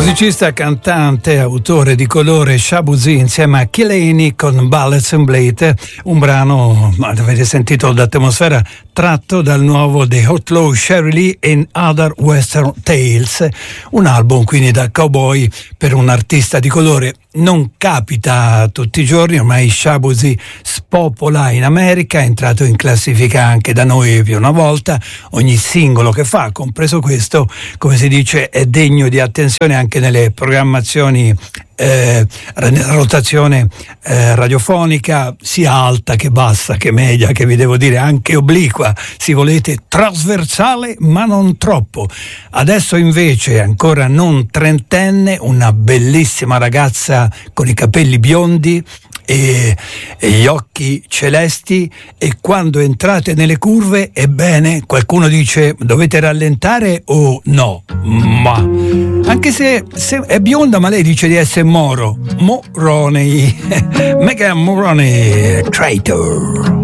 Musicista, cantante, autore di colore, Shabuzi insieme a Killaney con Bullets and Blade, un brano, avete sentito d'atmosfera, tratto dal nuovo The Outlaw Sherry Lee and Other Western Tales, un album quindi da cowboy per un artista di colore. Non capita tutti i giorni, ormai Shabuzi spopola in America, è entrato in classifica anche da noi più una volta, ogni singolo che fa, compreso questo, come si dice, è degno di attenzione anche nelle programmazioni, nella rotazione radiofonica, sia alta che bassa che media, che vi devo dire anche obliqua, se volete, trasversale ma non troppo. Adesso invece, ancora non trentenne, una bellissima ragazza con i capelli biondi e gli occhi celesti, e quando entrate nelle curve, ebbene, qualcuno dice dovete rallentare o no, ma anche se è bionda, ma lei dice di essere Moroney Megan Moroney, Traitor.